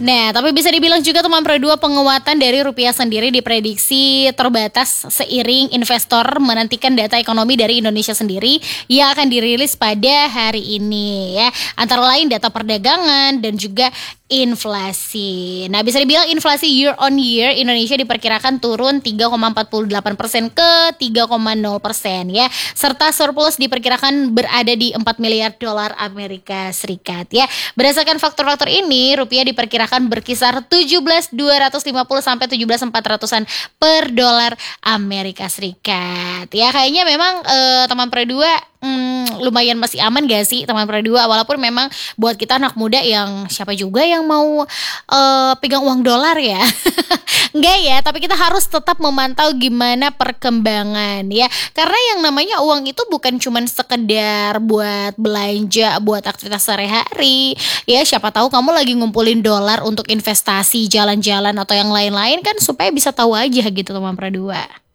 Nah, tapi bisa dibilang juga teman Pro 2 penguatan dari rupiah sendiri diprediksi terbatas seiring investor menantikan data ekonomi dari Indonesia sendiri yang akan dirilis pada hari ini ya. Antara lain data perdagangan dan juga inflasi. Nah, bisa dibilang inflasi year on year Indonesia diperkirakan turun 3,48% ke 3,0% ya. Serta surplus diperkirakan berada di 4 miliar dolar Amerika Serikat ya. Berdasarkan faktor-faktor ini, rupiah diperkirakan berkisar 17.250 sampai 17.400-an per dolar Amerika Serikat. Ya, kayaknya memang teman Pro 2 lumayan masih aman gak sih teman Pro 2, walaupun memang buat kita anak muda yang siapa juga yang mau pegang uang dolar ya. Enggak ya, tapi kita harus tetap memantau gimana perkembangan ya. Karena yang namanya uang itu bukan cuman sekedar buat belanja, buat aktivitas sehari-hari. Ya, siapa tahu kamu lagi ngumpulin dolar untuk investasi, jalan-jalan atau yang lain-lain kan, supaya bisa tahu aja gitu teman Pro 2.